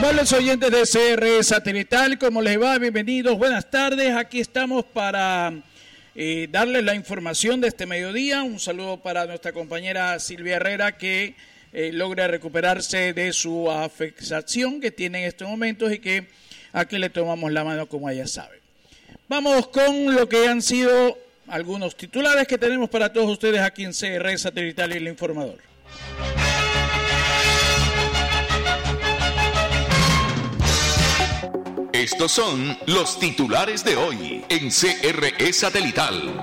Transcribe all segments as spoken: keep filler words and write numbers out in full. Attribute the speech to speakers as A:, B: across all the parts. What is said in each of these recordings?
A: Amables oyentes de C R Satelital, ¿cómo les va? Bienvenidos, buenas tardes. Aquí estamos para eh, darles la información de este mediodía. Un saludo para nuestra compañera Silvia Herrera, que eh, logra recuperarse de su afectación que tiene en estos momentos y que aquí le tomamos la mano, como ella sabe. Vamos con lo que han sido algunos titulares que tenemos para todos ustedes aquí en C R Satelital y el Informador.
B: Estos son los titulares de hoy en C R E Satelital.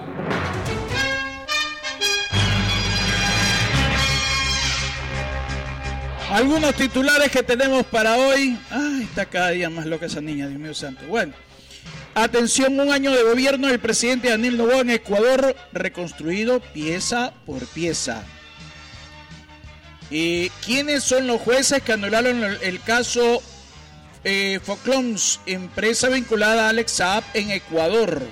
A: Algunos titulares que tenemos para hoy. Ay, está cada día más loca esa niña, Dios mío santo. Bueno, atención, un año de gobierno del presidente Daniel Noboa en Ecuador, reconstruido pieza por pieza. ¿Y quiénes son los jueces que anularon el, el caso Eh, Foclons, empresa vinculada a Alex Saab en Ecuador?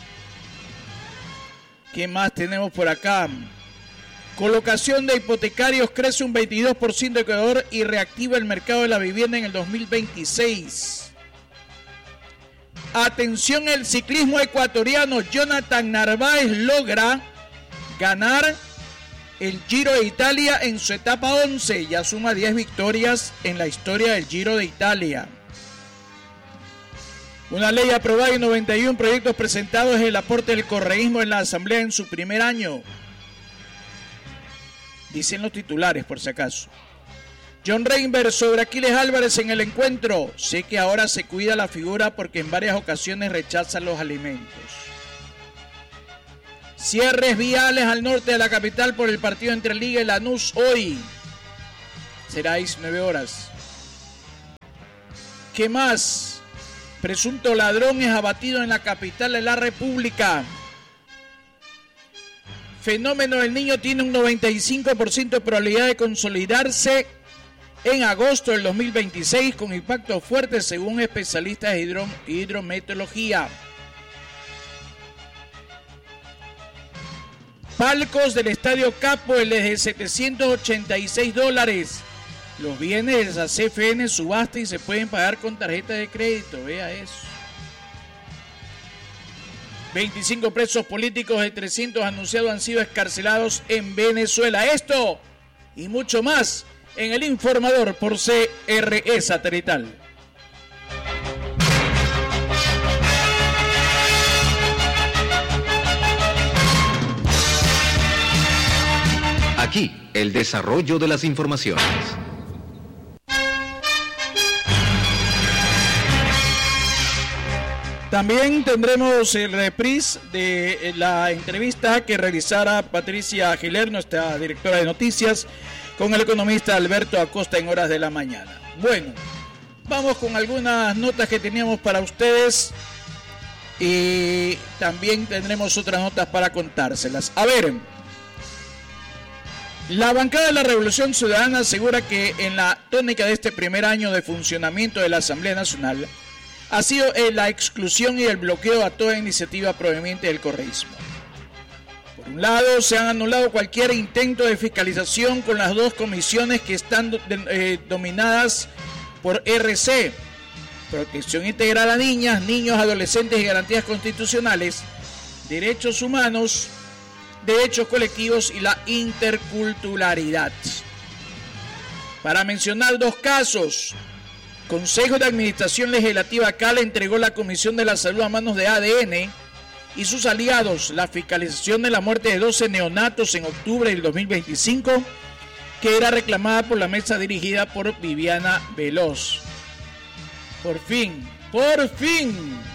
A: ¿Qué más tenemos por acá? Colocación de hipotecarios crece un veintidós por ciento en Ecuador y reactiva el mercado de la vivienda en el dos mil veintiséis. Atención, el ciclismo ecuatoriano. Jonathan Narváez logra ganar el Giro de Italia en su etapa once. Ya suma diez victorias en la historia del Giro de Italia. Una ley aprobada y noventa y uno proyectos presentados es el aporte del correísmo en la Asamblea en su primer año. Dicen los titulares, por si acaso. John Reinberg sobre Aquiles Álvarez en el encuentro. Sé que ahora se cuida la figura porque en varias ocasiones rechaza los alimentos. Cierres viales al norte de la capital por el partido entre Liga y Lanús hoy. Será diecinueve horas. ¿Qué más? Presunto ladrón es abatido en la capital de la República. Fenómeno del Niño tiene un noventa y cinco por ciento de probabilidad de consolidarse en agosto del dos mil veintiséis con impacto fuerte según especialistas de hidro, hidrometeorología. Palcos del Estadio Capo de setecientos ochenta y seis dólares. Los bienes de la C F N subasta y se pueden pagar con tarjeta de crédito. Vea eso. veinticinco presos políticos de trescientos anunciados han sido excarcelados en Venezuela. Esto y mucho más en el Informador por C R E Satelital.
C: Aquí, el desarrollo de las informaciones.
A: También tendremos el reprise de la entrevista que realizara Patricia Aguilar, nuestra directora de noticias, con el economista Alberto Acosta en horas de la mañana. Bueno, vamos con algunas notas que teníamos para ustedes y también tendremos otras notas para contárselas. A ver, la bancada de la Revolución Ciudadana asegura que en la tónica de este primer año de funcionamiento de la Asamblea Nacional ha sido la exclusión y el bloqueo a toda iniciativa proveniente del correísmo. Por un lado, se han anulado cualquier intento de fiscalización con las dos comisiones que están eh, dominadas por R C, Protección Integral a Niñas, Niños, Adolescentes y Garantías Constitucionales, Derechos Humanos, Derechos Colectivos y la Interculturalidad. Para mencionar dos casos, Consejo de Administración Legislativa C A L entregó la Comisión de la Salud a manos de A D N y sus aliados la fiscalización de la muerte de doce neonatos en octubre del dos mil veinticinco, que era reclamada por la mesa dirigida por Viviana Veloz. Por fin, por fin.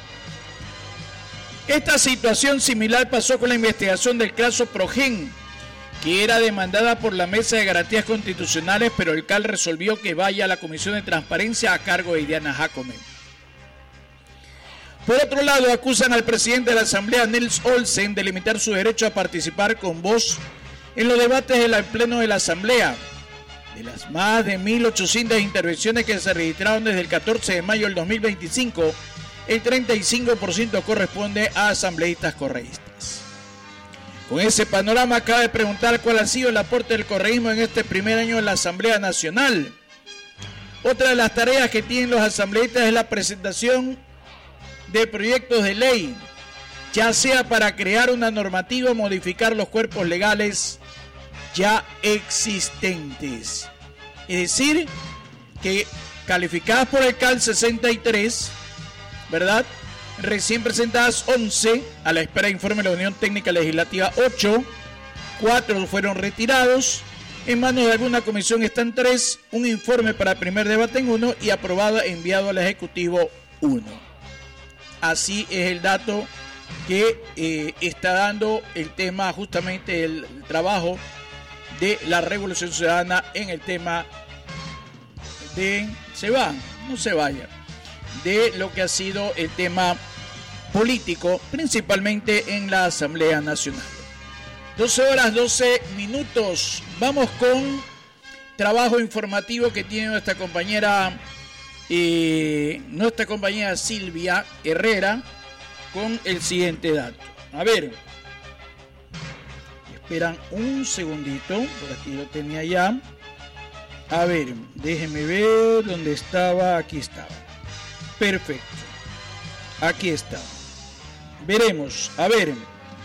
A: Esta situación similar pasó con la investigación del caso Progen, que era demandada por la Mesa de Garantías Constitucionales, pero el C A L resolvió que vaya a la Comisión de Transparencia a cargo de Diana Jacome. Por otro lado, acusan al presidente de la Asamblea, Nils Olsen, de limitar su derecho a participar con voz en los debates del Pleno de la Asamblea. De las más de mil ochocientas intervenciones que se registraron desde el catorce de mayo del dos mil veinticinco, el treinta y cinco por ciento corresponde a asambleístas correístas. Con ese panorama, cabe preguntar cuál ha sido el aporte del correísmo en este primer año de la Asamblea Nacional. Otra de las tareas que tienen los asambleístas es la presentación de proyectos de ley, ya sea para crear una normativa o modificar los cuerpos legales ya existentes. Es decir, que calificadas por el C A L sesenta y tres, ¿verdad? Recién presentadas once, a la espera de informe de la Unión Técnica Legislativa ocho, cuatro fueron retirados, en manos de alguna comisión están tres, un informe para el primer debate en uno y aprobado enviado al Ejecutivo uno. Así es el dato que eh, está dando el tema, justamente el, el trabajo de la Revolución Ciudadana en el tema de, se va, no se vaya, de lo que ha sido el tema político, principalmente en la Asamblea Nacional. doce horas, doce minutos. Vamos con trabajo informativo que tiene nuestra compañera, eh, nuestra compañera Silvia Herrera, con el siguiente dato. A ver, esperan un segundito, por aquí lo tenía ya. A ver, déjenme ver dónde estaba. Aquí estaba. Perfecto. Aquí está. Veremos. A ver.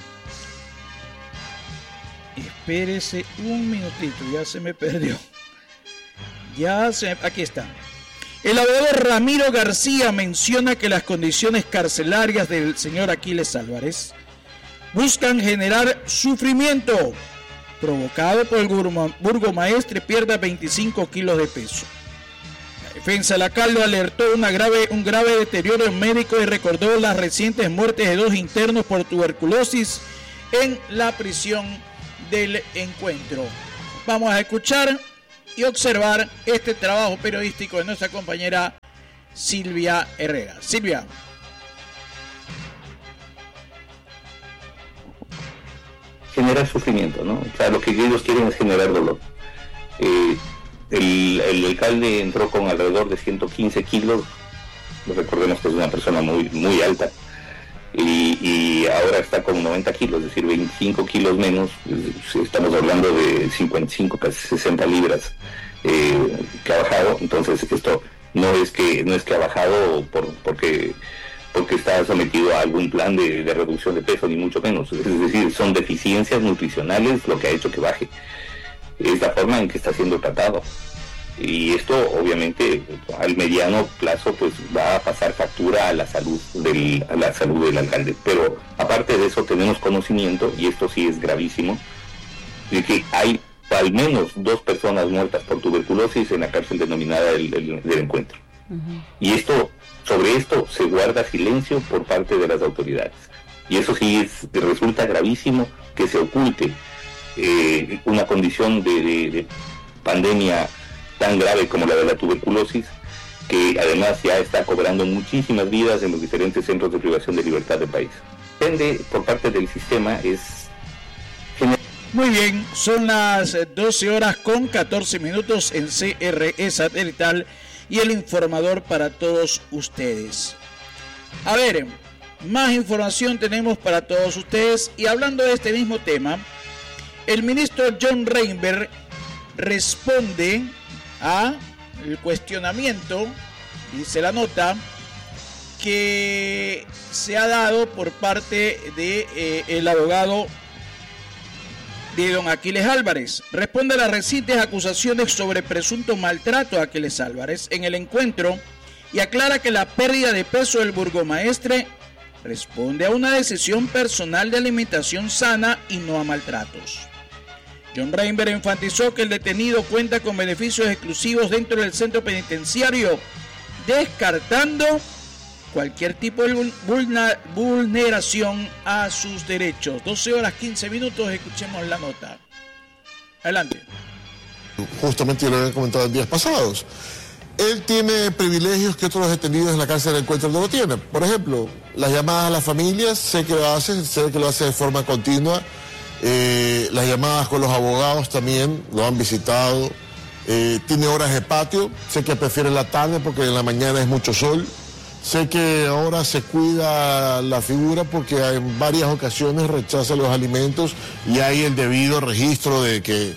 A: Espérese un minutito. Ya se me perdió. Ya se... Aquí está. El abogado Ramiro García menciona que las condiciones carcelarias del señor Aquiles Álvarez buscan generar sufrimiento provocado por el burgomaestre pierda veinticinco kilos de peso. La defensa del alcalde alertó una grave, un grave deterioro médico y recordó las recientes muertes de dos internos por tuberculosis en la prisión del Encuentro. Vamos a escuchar y observar este trabajo periodístico de nuestra compañera Silvia Herrera. Silvia.
D: Generar sufrimiento, ¿no? O sea, lo que ellos quieren es generar dolor. Eh, el, el alcalde entró con alrededor de ciento quince kilos, recordemos que es una persona muy, muy alta, y, y ahora está con noventa kilos, es decir, veinticinco kilos menos. Estamos hablando de cincuenta y cinco, casi sesenta libras eh, que ha bajado. Entonces esto no es que no es que ha bajado por, porque porque está sometido a algún plan de, de reducción de peso, ni mucho menos. Es decir, son deficiencias nutricionales lo que ha hecho que baje. Es la forma en que está siendo tratado. Y esto, obviamente, al mediano plazo, pues va a pasar factura a la salud del, a la salud del alcalde. Pero aparte de eso, tenemos conocimiento, y esto sí es gravísimo, de que hay al menos dos personas muertas por tuberculosis en la cárcel denominada del, del, del Encuentro. Uh-huh. Y esto, sobre esto se guarda silencio por parte de las autoridades. Y eso sí es, resulta gravísimo que se oculte eh, una condición de, de, de pandemia tan grave como la de la tuberculosis, que además ya está cobrando muchísimas vidas en los diferentes centros de privación de libertad del país. Depende por parte del sistema es...
A: Muy bien, son las doce horas con catorce minutos en C R E Satelital y el informador para todos ustedes. A ver, más información tenemos para todos ustedes, y hablando de este mismo tema, el ministro John Reinberg responde a el cuestionamiento, dice la nota, que se ha dado por parte de eh, el abogado de don Aquiles Álvarez. Responde a las recientes acusaciones sobre presunto maltrato a Aquiles Álvarez en el Encuentro y aclara que la pérdida de peso del burgomaestre responde a una decisión personal de alimentación sana y no a maltratos. John Reinberg enfatizó que el detenido cuenta con beneficios exclusivos dentro del centro penitenciario, descartando cualquier tipo de vulneración a sus derechos. doce horas quince minutos, escuchemos la nota. Adelante.
E: Justamente yo lo había comentado en días pasados. Él tiene privilegios que otros detenidos en la cárcel del Encuentro no lo tienen. Por ejemplo, las llamadas a las familias, sé que lo hace, sé que lo hace de forma continua. Eh, las llamadas con los abogados también lo han visitado. Eh, tiene horas de patio, sé que prefiere la tarde porque en la mañana es mucho sol. Sé que ahora se cuida la figura porque en varias ocasiones rechaza los alimentos y hay el debido registro de que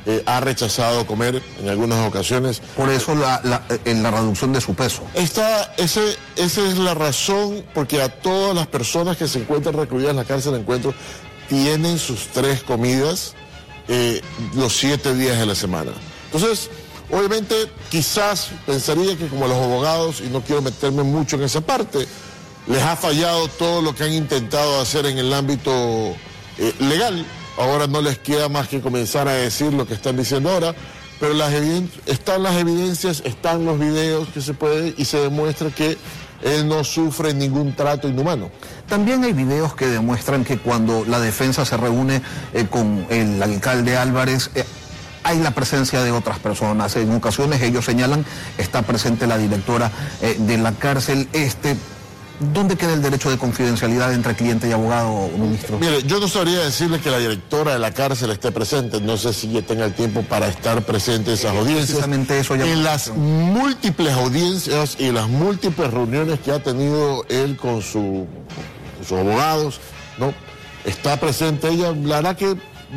E: eh, ha rechazado comer en algunas ocasiones.
F: Por eso la, la, en la reducción de su peso.
E: Esta, ese, esa es la razón porque a todas las personas que se encuentran recluidas en la cárcel de Encuentro tienen sus tres comidas eh, los siete días de la semana. Entonces, obviamente, quizás pensaría que como los abogados, y no quiero meterme mucho en esa parte, les ha fallado todo lo que han intentado hacer en el ámbito eh, legal. Ahora no les queda más que comenzar a decir lo que están diciendo ahora, pero las están las evidencias, están los videos que se puede y se demuestra que él no sufre ningún trato inhumano.
F: También hay videos que demuestran que cuando la defensa se reúne eh, con el alcalde Álvarez, eh, hay la presencia de otras personas. En ocasiones ellos señalan, está presente la directora eh, de la cárcel. Este, ¿Dónde queda el derecho de confidencialidad entre cliente y abogado, ministro?
E: Mire, yo no sabría decirle que la directora de la cárcel esté presente. No sé si ella tenga el tiempo para estar presente en esas audiencias.
F: Precisamente eso ya...
E: En las múltiples audiencias y las múltiples reuniones que ha tenido él con, su, con sus abogados, ¿no? Está presente ella. La verdad que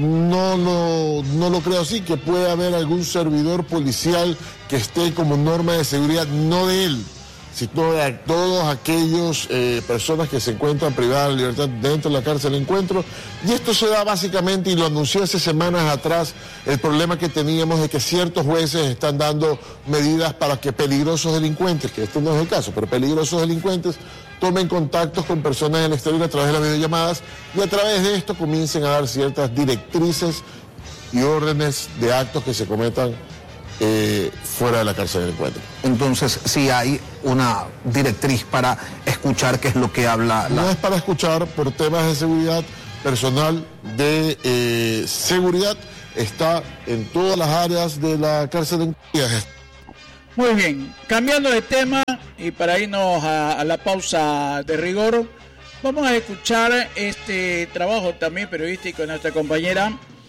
E: no lo, no lo creo así, que puede haber algún servidor policial que esté como norma de seguridad, no de él, sino de todos aquellos eh, personas que se encuentran privadas de libertad dentro de la cárcel de Encuentro. Y esto se da básicamente, y lo anuncié hace semanas atrás, el problema que teníamos de que ciertos jueces están dando medidas para que peligrosos delincuentes, que esto no es el caso, pero peligrosos delincuentes, tomen contactos con personas en el exterior a través de las videollamadas y a través de esto comiencen a dar ciertas directrices y órdenes de actos que se cometan Eh, fuera de la cárcel del Encuentro.
F: Entonces, sí hay una directriz para escuchar qué es lo que habla la...
E: No es para escuchar, por temas de seguridad, personal de eh, seguridad está en todas las áreas de la cárcel de Encuentro.
A: Muy bien, cambiando de tema y para irnos a, a la pausa de rigor, vamos a escuchar este trabajo también periodístico de nuestra compañera.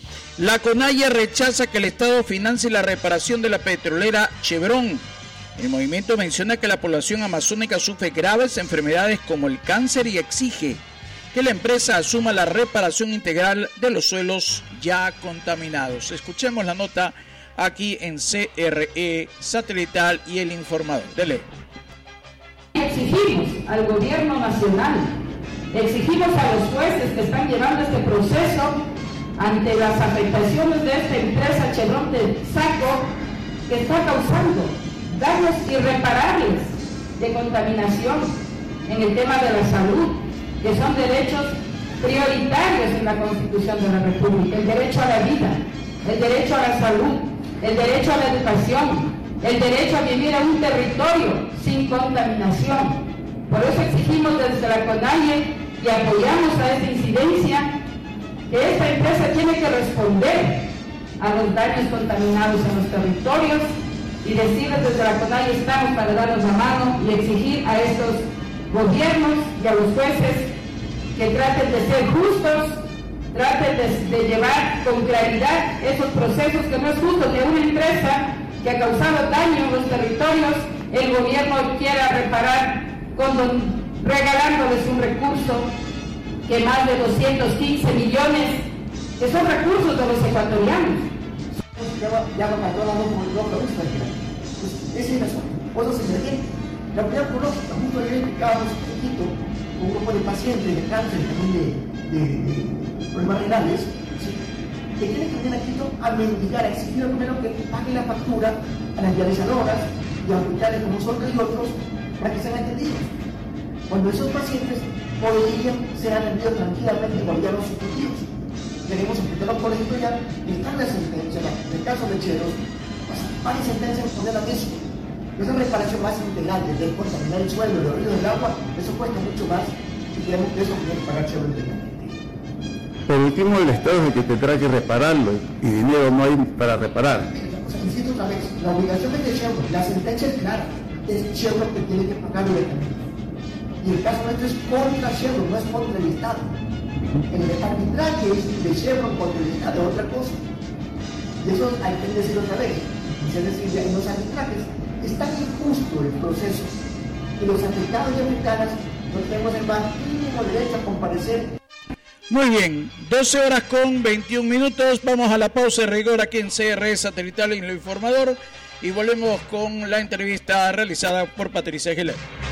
A: La CONAIE rechaza que el Estado financie la reparación de la petrolera Chevron. El movimiento menciona que la población amazónica sufre graves enfermedades como el cáncer y exige que la empresa asuma la reparación integral de los suelos ya contaminados. Escuchemos la nota aquí en C R E Satelital y El Informador. Dele.
G: Exigimos al gobierno nacional, exigimos a los jueces que están llevando este proceso ante las afectaciones de esta empresa Chevron de Saco, que está causando daños irreparables de contaminación en el tema de la salud, que son derechos prioritarios en la Constitución de la República: el derecho a la vida, el derecho a la salud, el derecho a la educación, el derecho a vivir en un territorio sin contaminación. Por eso exigimos desde la CONAIE y apoyamos a esta incidencia que esta empresa tiene que responder a los daños contaminados en los territorios, y decirles desde la CONAIE estamos para darnos la mano y exigir a estos gobiernos y a los jueces que traten de ser justos, traten de, de llevar con claridad esos procesos, que no es justo que una empresa que ha causado daño en los territorios, el gobierno quiera reparar con don, regalándoles un recurso que más de doscientos quince millones, que son recursos de los ecuatorianos.
H: Ya lo mandó la no extranjera. Esa es la razón. Por eso se ingrediente. La unidad oncológica, justo ayer explicábamos un poquito con un grupo de pacientes de cáncer y también de, de, de problemas renales, ¿sí? Que tienen que venir a Quito a mendigar, a exigir al gobierno que pague la factura a las dializadoras y a hospitales como nosotros y otros para que sean atendidos. Cuando esos pacientes podrían ser atendidos tranquilamente por ya los ejecutivos. Tenemos hospitales, por ejemplo, ya están las sentencias, en el caso de Cheros, varias sentencias poner la misma. Esa reparación más integral, desde contaminar el suelo, los ríos, el agua, eso cuesta mucho más y creemos que eso tiene que pagar Chevron integralmente.
I: Por último, el Estado es el que tendrá que repararlo y dinero no hay para reparar.
H: O sea, insisto otra vez, la obligación es de Chevron, la sentencia es clara, es Chevron que tiene que pagar directamente. Y el caso nuestro es contra Chevron, no es contra el Estado. En el arbitraje es de Chevron contra el Estado, es otra cosa. Y eso hay que decirlo otra vez. Es decir, en los arbitrajes es tan injusto el proceso que los afectados y afectadas no tenemos el más mínimo derecho a comparecer.
A: Muy bien, doce horas con veintiún minutos, vamos a la pausa de rigor aquí en C R E Satelital en Lo Informador y volvemos con la entrevista realizada por Patricia Aguilera.